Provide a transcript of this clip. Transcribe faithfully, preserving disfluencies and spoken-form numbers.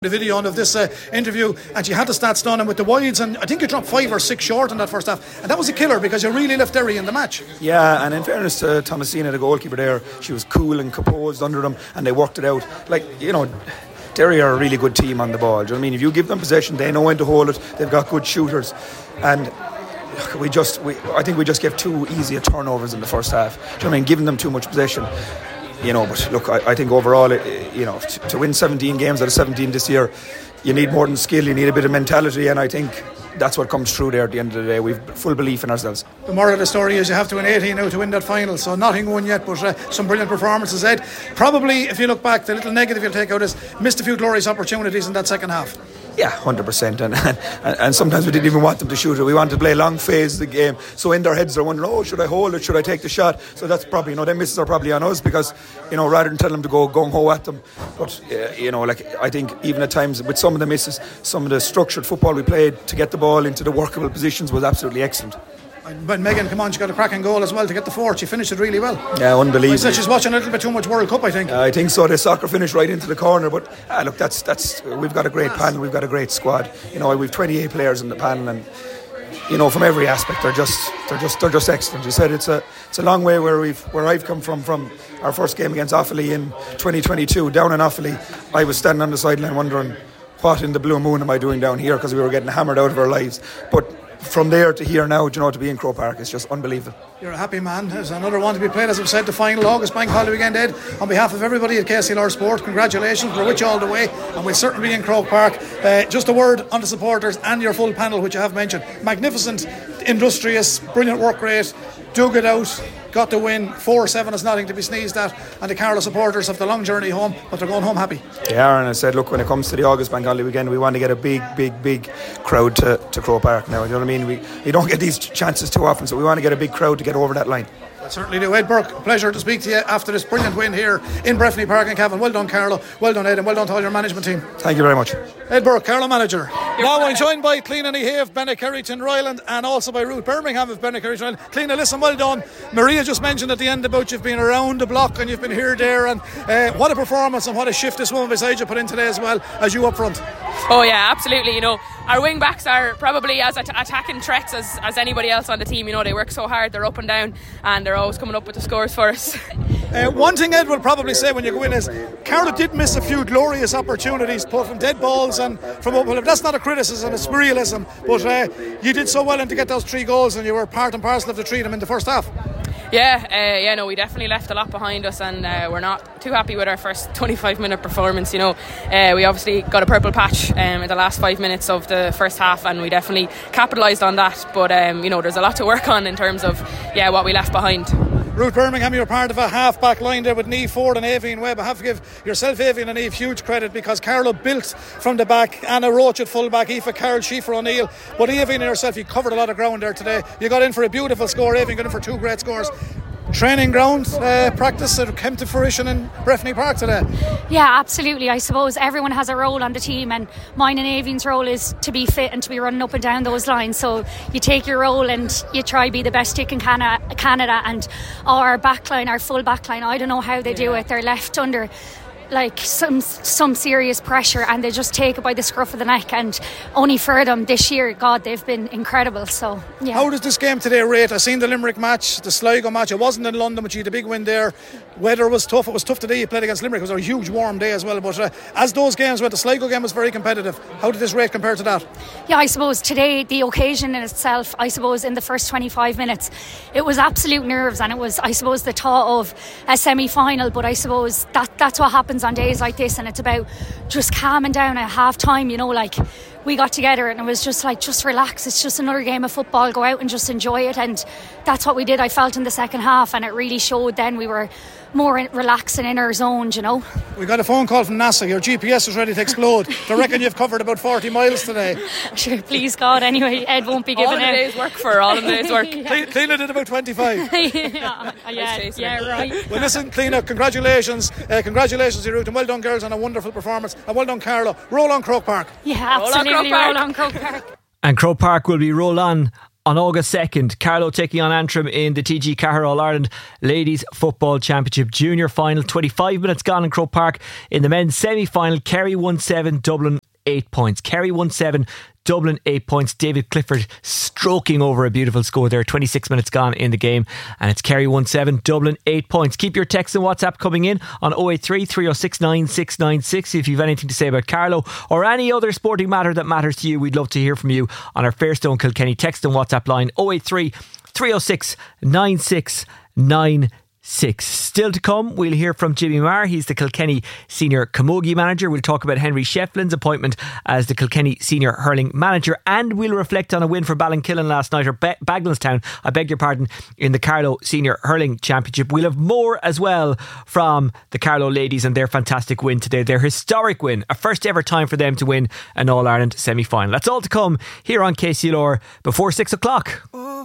The video of this uh, interview, and you had the stats done, and with the wides, and I think you dropped five or six short in that first half, and that was a killer because you really left Derry in the match. Yeah, and in fairness to Thomasina, the goalkeeper there, she was cool and composed under them, and they worked it out. Like, you know, Derry are a really good team on the ball. Do you know what I mean? If you give them possession, they know when to hold it. They've got good shooters, and we just, we, I think we just gave too easy a turnovers in the first half. Do you know what I mean? Giving them too much possession. You know, but look, I, I think overall, you know, to, to win seventeen games out of seventeen this year, you need more than skill, you need a bit of mentality, and I think that's what comes through there at the end of the day. We've full belief in ourselves. The moral of the story is you have to win eighteen now to win that final, so nothing won yet, but uh, some brilliant performances, Ed. Probably, if you look back, the little negative you'll take out is missed a few glorious opportunities in that second half. Yeah, one hundred percent, and, and and sometimes we didn't even want them to shoot it. We wanted to play a long phase of the game, so in their heads they're wondering, oh, should I hold it, should I take the shot? So that's probably, you know, them misses are probably on us, because, you know, rather than tell them to go gung-ho at them. But, uh, you know, like, I think even at times with some of the misses, some of the structured football we played to get the ball into the workable positions was absolutely excellent. But Megan, come on, she got a cracking goal as well to get the fourth. She finished it really well. Yeah, unbelievable. I said she's watching a little bit too much World Cup, I think. Uh, I think so. The soccer finished right into the corner. But uh, look, that's that's we've got a great panel. We've got a great squad. You know, we've twenty-eight players in the panel, and you know, from every aspect, they're just they're just they're just excellent. You said it's a it's a long way where we've where I've come from from our first game against Offaly in twenty twenty-two down in Offaly. I was standing on the sideline wondering, what in the blue moon am I doing down here, because we were getting hammered out of our lives. But from there to here now, you know, to be in Croke Park, it's just unbelievable. You're a happy man. There's another one to be played, as I've said, the final August Bank Holiday weekend, Ed. On behalf of everybody at K C L R Sport, congratulations, we're with you all the way, and we'll certainly be in Croke Park. Uh, just a word on the supporters and your full panel, which you have mentioned. Magnificent, industrious, brilliant work rate, dug it out, got the win. four seven is nothing to be sneezed at, and the Carlow supporters have the long journey home, but they're going home happy. They are, and I said, look, when it comes to the August Bank Holiday weekend, we want to get a big, big, big crowd to, to Croke Park now. You know what I mean? We, we don't get these chances too often, so we want to get a big crowd to get over that line. I certainly do. Ed Burke, a pleasure to speak to you after this brilliant win here in Breffni Park in Cavan. Well done, Carlow. Well done, Ed, and well done to all your management team. Thank you very much. Ed Burke, Carlow manager. You're now I'm joined by Cliona Nihave, Bennekerry Ryland, and also by Ruth Birmingham of Bennekerry Ryland. Cliona, listen, well done. Maria just mentioned at the end about you've been around the block and you've been here, there, and uh, what a performance and what a shift this woman beside you put in today as well as you up front. Oh yeah, absolutely. You know, our wing backs are probably as at- attacking threats as, as anybody else on the team. You know, they work so hard, they're up and down, and they're always coming up with the scores for us. Uh, one thing Ed will probably say when you go in is Carlow did miss a few glorious opportunities, both from dead balls and from open. Well, that's not a criticism, it's realism, but uh, you did so well and to get those three goals, and you were part and parcel of the three of them in the first half. Yeah, uh, yeah, no, we definitely left a lot behind us, and uh, we're not too happy with our first twenty-five minute performance. You know, uh, we obviously got a purple patch um, in the last five minutes of the first half, and we definitely capitalised on that. But um, you know, there's a lot to work on in terms of yeah what we left behind. Ruth Birmingham, you're part of a half-back line there with Niamh Ford and Aoibhinn Webb. I have to give yourself, Aoibhinn, and Niamh huge credit, because Carlow built from the back. Anna Roach at full-back, Aoife Carroll, Schieffer O'Neill. But Aoibhinn and yourself, you covered a lot of ground there today. You got in for a beautiful score. Aoibhinn got in for two great scores. Training ground uh, practice that came to fruition in Breffni Park today. Yeah, absolutely. I suppose everyone has a role on the team, and mine and Aoibhinn's role is to be fit and to be running up and down those lines. So you take your role and you try be the best stick in Canada, Canada and our backline, our full backline, I don't know how they do it. They're left under like some some serious pressure, and they just take it by the scruff of the neck, and only for them this year, God, they've been incredible. So yeah. How does this game today rate? I seen the Limerick match, the Sligo match. It wasn't in London, but you had a big win there. Weather was tough. It was tough today. You played against Limerick. It was a huge warm day as well. But uh, as those games went, the Sligo game was very competitive. How did this rate compare to that? Yeah, I suppose today, the occasion in itself, I suppose in the first twenty-five minutes, it was absolute nerves, and it was, I suppose, the thought of a semi-final. But I suppose that that's what happens on days like this, and it's about just calming down at half time. You know, like we got together and it was just like, just relax, it's just another game of football, go out and just enjoy it. And that's what we did, I felt, in the second half, and it really showed then. We were more in, relaxing in our zone, you know. We got a phone call from NASA. Your G P S is ready to explode. They reckon you've covered about forty miles today. Sure, please God, anyway, Ed won't be giving all in a day's work for all in a day's work. Yeah. Cle- Cliona did about twenty-five. yeah, yeah, yeah, right. Well, listen, Cliona, congratulations, uh, congratulations to Ruth, and well done, girls, on a wonderful performance, and well done, Carlow. Roll on Croke Park. Yeah, absolutely, roll on Croke Park. And Croke Park will be rolled on On August second, Carlow taking on Antrim in the T G Cahir All-Ireland Ladies Football Championship Junior Final. twenty-five minutes gone in Croke Park. In the men's semi-final, Kerry won seven, Dublin eight points. Kerry won seven, Dublin eight points. David Clifford stroking over a beautiful score there. twenty-six minutes gone in the game, and it's Kerry one seven, Dublin eight points. Keep your text and WhatsApp coming in on oh eight three, three oh six, nine six nine six if you've anything to say about Carlow or any other sporting matter that matters to you. We'd love to hear from you on our Fairstone Kilkenny text and WhatsApp line oh eight three, three oh six, nine six nine six. Six. Still to come, we'll hear from Jimmy Marr. He's the Kilkenny Senior Camogie Manager. We'll talk about Henry Shefflin's appointment as the Kilkenny Senior Hurling Manager, and we'll reflect on a win for Ballinkillen last night, or Be- Bagnallstown, I beg your pardon, in the Carlow Senior Hurling Championship. We'll have more as well from the Carlow ladies and their fantastic win today, their historic win, a first ever time for them to win an All-Ireland semi-final. That's all to come here on K C L R before six o'clock.